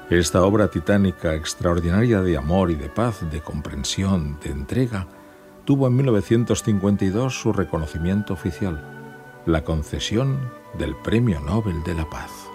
Esta obra titánica, extraordinaria de amor y de paz, de comprensión, de entrega, tuvo en 1952 su reconocimiento oficial, la concesión del Premio Nobel de la Paz.